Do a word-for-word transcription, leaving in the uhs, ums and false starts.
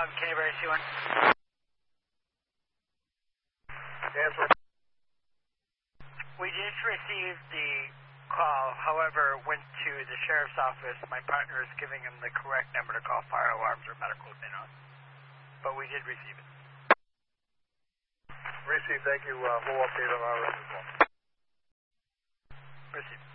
Um, Canterbury C one. Answer. We just received the call, however, went to the sheriff's office. My partner is giving him the correct number to call fire alarms or medical if they know. But we did receive it. Received, thank you. Uh, we'll update on our end as well. Received.